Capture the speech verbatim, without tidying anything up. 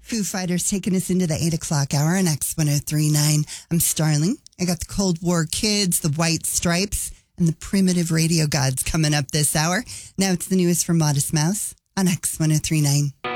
Foo Fighters taking us into the eight o'clock hour on X one oh three point nine. I'm Starling. I got the Cold War Kids, the White Stripes, and the Primitive Radio Gods coming up this hour. Now it's the newest from Modest Mouse on X one oh three point nine.